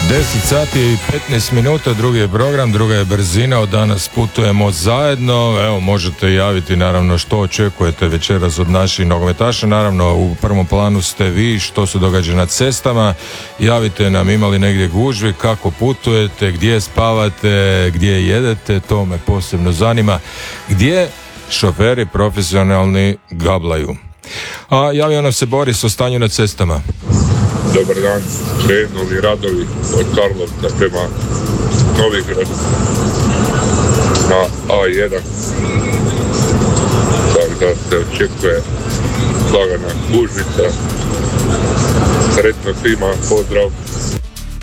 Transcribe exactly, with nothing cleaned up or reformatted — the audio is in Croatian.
deset sati i petnaest minuta, drugi je program, druga je brzina, od danas putujemo zajedno. Evo, možete javiti naravno što očekujete večeras od naših nogometaša. Naravno, u prvom planu ste vi, što se događa na cestama. Javite nam, imali negdje gužvi, kako putujete, gdje spavate, gdje jedete, to me posebno zanima. Gdje šoferi profesionalni gablaju. A javio nam se Boris o stanju na cestama. Dobar dan, krenuli radovi od Karlovca prema Novigradu na A jedan. Tako da se očekuje lagana gužvica. Sretno svima, pozdrav.